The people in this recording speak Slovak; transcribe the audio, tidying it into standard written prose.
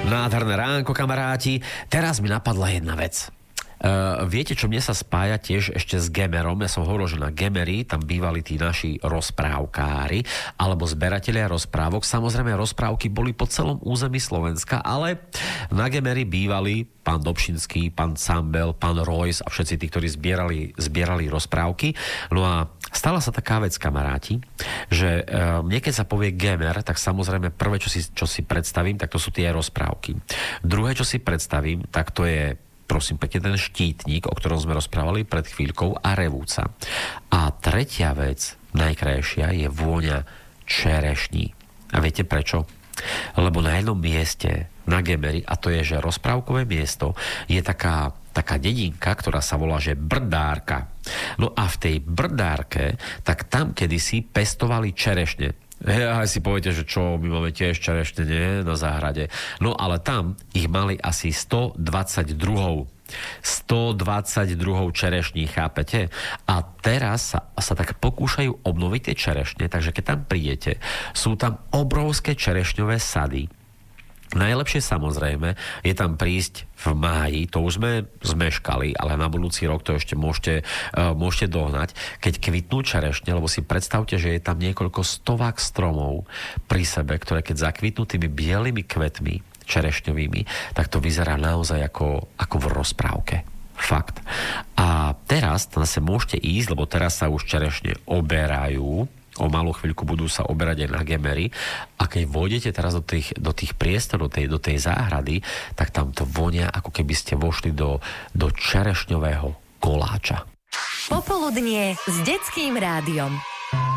Nádherné ránko, kamaráti. Teraz mi napadla jedna vec. Viete, čo mne sa spája tiež ešte s Gemerom? Ja som hovoril, že na Gemeri tam bývali tí naši rozprávkári alebo zberatelia rozprávok. Samozrejme, rozprávky boli po celom území Slovenska, ale na Gemeri bývali pán Dobšinský, pán Cambel, pán Royce a všetci tí, ktorí zbierali rozprávky. No a stala sa taká vec, kamaráti, že mne keď sa povie Gemer, tak samozrejme prvé, čo si predstavím, tak to sú tie rozprávky. Druhé, čo si predstavím, tak to je, prosím pekne, ten štítnik, o ktorom sme rozprávali pred chvíľkou, a revúca. A tretia vec, najkrajšia, je vôňa čerešní. A viete prečo? Lebo na jednom mieste na Gemeri, a to je, že rozprávkové miesto, je taká dedinka, ktorá sa volá, že Brdárka. No a v tej Brdárke, tak tam kedysi pestovali čerešne. Aj si poviete, že čo, my máme tiež čerešne, nie? Na záhrade. No ale tam ich mali asi 122 čerešní, chápete? A teraz sa tak pokúšajú obnoviť tie čerešne, takže keď tam prídete, sú tam obrovské čerešňové sady. Najlepšie samozrejme je tam prísť v máji, to už sme zmeškali, ale na budúci rok to ešte môžete dohnať, keď kvitnú čerešne, lebo si predstavte, že je tam niekoľko stovák stromov pri sebe, ktoré keď zakvitnú tými bielými kvetmi čerešňovými, tak to vyzerá naozaj ako v rozprávke. Fakt. A teraz zase môžete ísť, lebo teraz sa už čerešne oberajú, o malú chvíľku budú sa oberať aj na Gemeri, a keď vôjdete teraz do tých priestorov, do tej záhrady, tak tam to vonia, ako keby ste vošli do čerešňového koláča. Popoludnie s Detským rádiom.